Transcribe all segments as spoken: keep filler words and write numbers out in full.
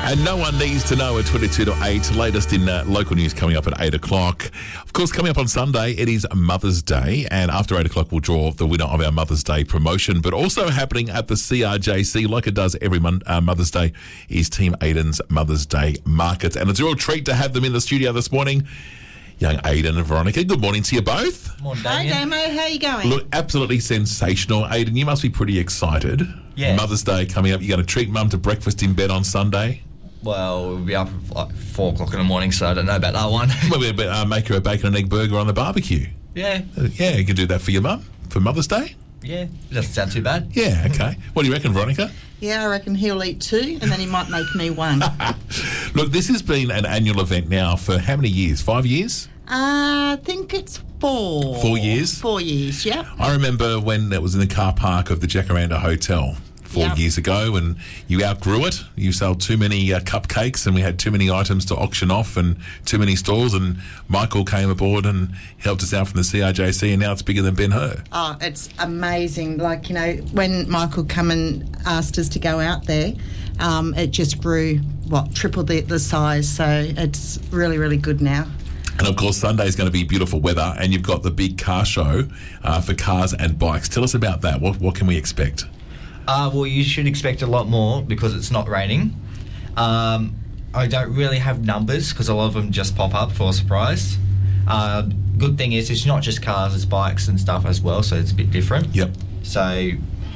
And no one needs to know at twenty-two to eight. Latest in uh, local news coming up at eight o'clock. Of course, coming up on Sunday, it is Mother's Day. And after eight o'clock, we'll draw the winner of our Mother's Day promotion. But also happening at the C R J C, like it does every mon- uh, Mother's Day, is Team Aiden's Mother's Day Market. And it's a real treat to have them in the studio this morning. Young Aiden and Veronica, good morning to you both. Morning, Hi, Damo. How are you going? Look, absolutely sensational. Aiden, you must be pretty excited. Yeah. Mother's Day coming up. You're going to treat Mum to breakfast in bed on Sunday. Well, we'll be up at like four o'clock in the morning, so I don't know about that one. Well, we'll uh, make her a bacon and egg burger on the barbecue. Yeah. Uh, yeah, you can do that for your mum for Mother's Day. Yeah, doesn't sound too bad. Yeah, okay. What do you reckon, Veronica? Yeah, I reckon he'll eat two, and then he might make me one. Look, this has been an annual event now for how many years? Five years? Uh, I think it's four. Four years? Four years, yeah. I remember when it was in the car park of the Jacaranda Hotel four Yep. years ago, and you outgrew it. You sold too many uh, cupcakes, and we had too many items to auction off and too many stalls, and Michael came aboard and helped us out from the C R J C, and now it's bigger than Ben-Hur. Oh, it's amazing. Like, you know, when Michael come and asked us to go out there, um, it just grew, what, triple the, the size. So it's really, really good now. And of course, Sunday is going to be beautiful weather, and you've got the big car show uh, for cars and bikes. Tell us about that. What, what can we expect? Uh, well, you should expect a lot more because it's not raining. Um, I don't really have numbers because a lot of them just pop up for a surprise. Uh, good thing is it's not just cars, it's bikes and stuff as well, so it's a bit different. Yep. So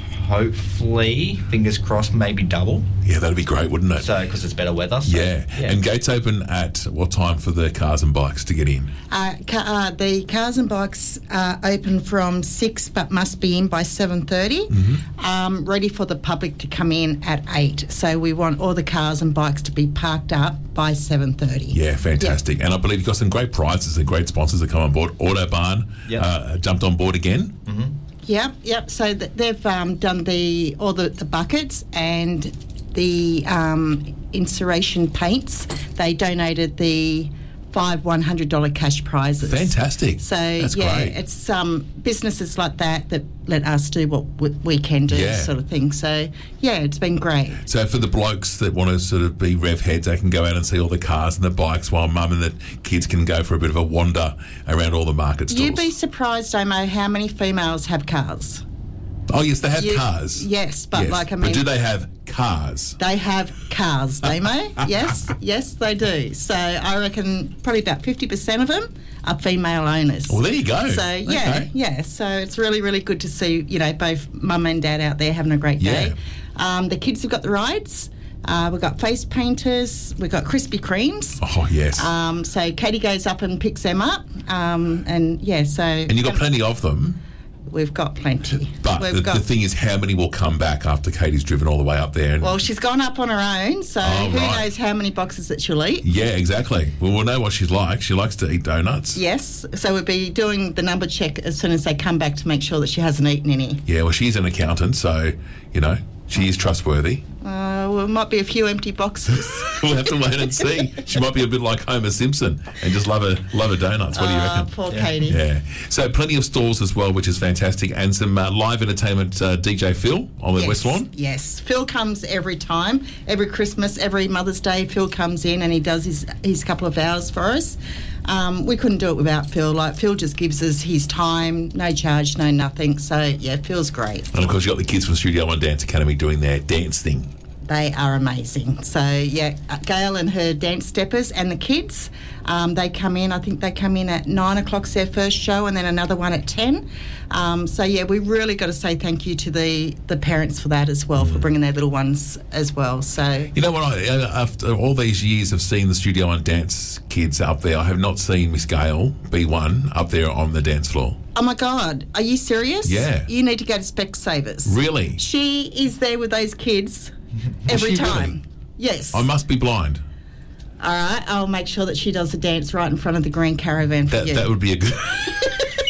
hopefully, fingers crossed, maybe double. Yeah, that'd be great, wouldn't it? So because it's better weather. So, yeah. yeah. And gates open at what time for the cars and bikes to get in? Uh, ca- uh, the cars and bikes are open from six, but must be in by seven thirty. Mm-hmm. Um, ready for the public to come in at eight. So we want all the cars and bikes to be parked up by seven thirty. Yeah, fantastic. And I believe you've got some great prizes and great sponsors that come on board. Autobarn Yep. uh, jumped on board again. Mm-hmm. Yep, yep. So th- they've um, done the all the, the buckets and the um, insulation paints. They donated the five one hundred dollar cash prizes. Fantastic. So That's yeah, great. it's um, businesses like that that let us do what we, we can do, Yeah. sort of thing. So yeah, it's been great. So for the blokes that want to sort of be rev heads, they can go out and see all the cars and the bikes, while mum and the kids can go for a bit of a wander around all the market stalls. You'd be surprised, Omo, how many females have cars. Oh, yes, they have You- cars. Yes, but Yes. like I mean, But do they have cars? they have cars, Damo. Yes, yes, they do. So I reckon probably about fifty percent of them are female owners. Well, there you go. So yeah, Okay. yeah. So it's really, really good to see, you know, both mum and dad out there having a great day. Yeah. Um, the kids have got the rides. Uh, we've got face painters. We've got Krispy Kremes. Oh, yes. Um, so Katie goes up and picks them up. Um, and yeah, so and you've got plenty of them. we've got plenty. But we've the, got, the thing is, how many will come back after Katie's driven all the way up there? And, well, she's gone up on her own, so Oh, who right. knows how many boxes that she'll eat. yeah, exactly. Well, we'll know what she's like. She likes to eat donuts. Yes, so we'll be doing the number check as soon as they come back to make sure that she hasn't eaten any. Yeah, well, she's an accountant, so, you know, she is trustworthy. Uh, well, it might be a few empty boxes. We'll have to wait and see. She might be a bit like Homer Simpson and just love her, love her donuts. What do you Uh, reckon? poor Yeah. Katie. Yeah. So plenty of stalls as well, which is fantastic, and some uh, live entertainment. Uh, D J Phil on the Yes, West Lawn. yes. Phil comes every time. Every Christmas, every Mother's Day, Phil comes in and he does his, his couple of hours for us. Um, we couldn't do it without Phil. Like, Phil just gives us his time, no charge, no nothing. So, yeah, Phil's great. And of course, you've got the kids from Studio One Dance Academy doing their dance thing. They are amazing. So, yeah, Gail and her dance steppers and the kids, um, they come in, I think they come in at nine o'clock's their first show and then another one at ten. Um, so, yeah, we really got to say thank you to the, the parents for that as well, for bringing their little ones as well. So, You know what? I, after all these years of seeing the Studio One Dance kids up there, I have not seen Miss Gail be one up there on the dance floor. oh my God, are you serious? Yeah. You need to go to Specsavers. Really? She is there with those kids every she time. really? Yes. I must be blind. All right, I'll make sure that she does the dance right in front of the green caravan for That you. that would be a good.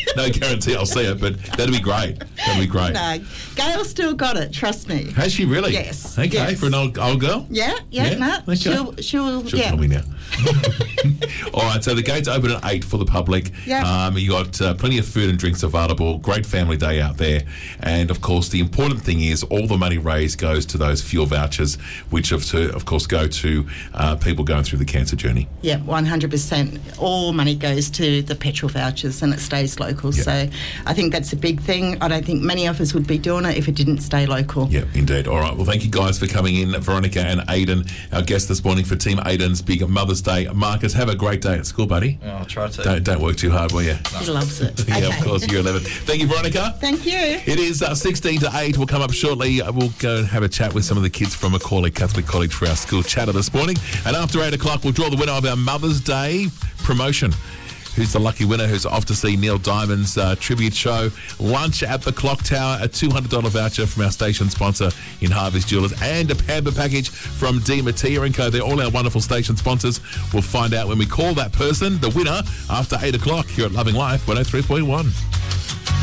no guarantee I'll see it, but that'd be great. That'd be great. No, Gail still got it. Trust me. Has she really? Yes. Okay, yes. for an old, old girl? Yeah, yeah, Yeah, no. okay. She'll, she'll, She'll yeah. tell me now. All right, so the gates open at eight for the public. Yeah. Um, you got uh, plenty of food and drinks available. Great family day out there. And, of course, the important thing is all the money raised goes to those fuel vouchers, which, of, to, of course, go to uh, people going through the cancer journey. Yeah, one hundred percent. All money goes to the petrol vouchers and it stays local. Yeah. So I think that's a big thing. I don't think many of us would be doing it if it didn't stay local. Yeah, indeed. All right. Well, thank you guys for coming in. Veronica and Aiden, our guests this morning for Team Aiden's big Mother's Day. Marcus, have a great day at school, buddy. I'll try to. Don't, don't work too hard, will you? He loves it. Yeah, Okay. of course. You're eleven. Thank you, Veronica. Thank you. It is uh, sixteen to eight. We'll come up shortly. Uh, We'll go and have a chat with some of the kids from Macaulay Catholic College for our school chatter this morning. And after eight o'clock, we'll draw the winner of our Mother's Day promotion. Who's the lucky winner who's off to see Neil Diamond's uh, tribute show? Lunch at the Clock Tower, a two hundred dollars voucher from our station sponsor in Harvey's Jewelers, and a Pamper package from D. Mattia and Co. They're all our wonderful station sponsors. We'll find out when we call that person, the winner, after eight o'clock here at Loving Life one oh three point one.